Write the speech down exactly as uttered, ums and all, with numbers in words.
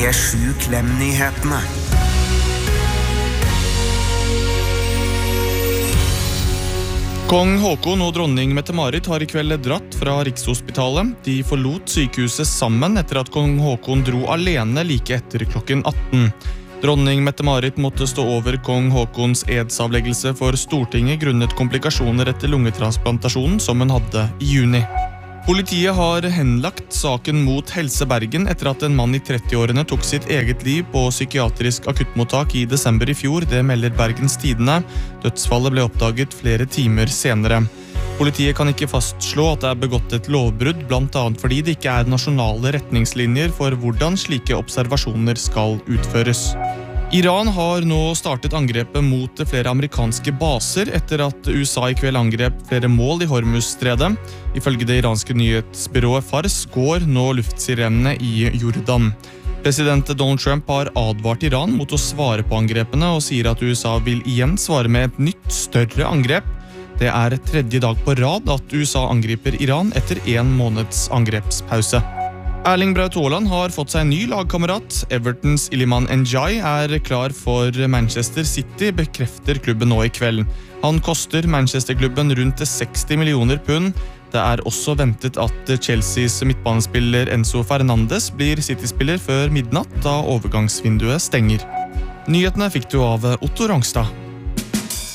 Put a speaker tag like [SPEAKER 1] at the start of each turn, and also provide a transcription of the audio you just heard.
[SPEAKER 1] P sju Klem-nyhetene.
[SPEAKER 2] Kong Håkon og dronning Mette-Marit har i kveld dratt fra Rikshospitalet. De forlot sykehuset sammen etter at kong Håkon dro alene like etter klokken atten. Dronning Mette-Marit måtte stå over kong Håkons edsavleggelse for Stortinget grunnet komplikasjoner etter lungetransplantasjonen som hun hadde i juni. Politiet har henlagt saken mot Helse Bergen etter at en mann i trettiårene tok sitt eget liv på psykiatrisk akuttmottak i desember i fjor, det melder Bergens Tidende. Dødsfallet ble oppdaget flere timer senere. Politiet kan ikke fastslå at det er begått et lovbrudd, blant annet fordi det ikke er nasjonale retningslinjer for hvordan slike observasjoner skal utføres. Iran har nå startet angrepet mot flere amerikanske baser etter at U S A i kveld angrep flere mål i Hormuzstredet. Ifølge det iranske nyhetsbyrået Fars går nå luftsirenene i Jordan. President Donald Trump har advart Iran mot å svare på angrepene og sier at U S A vil igjen svare med et nytt, større angrep. Det er tredje dag på rad at U S A angriper Iran etter en måneds angrepspause. Erling Braut Haaland har fått seg en ny lagkamerat. Evertons Iliman Ndiaye er klar for Manchester City, bekrefter klubben nå i kveld. Han koster Manchester-klubben rundt seksti millioner pund. Det er også ventet at Chelseas midtbanespiller Enzo Fernandes blir City-spiller før midnatt da overgangsvinduet stenger. Nyhetene fikk du av Otto Rangstad.